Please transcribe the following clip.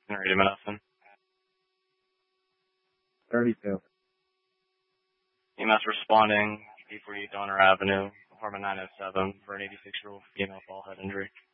Alrighty, Madison. 32. EMS responding, 848 Donner Avenue, apartment 907, for an 86-year-old female fall head injury.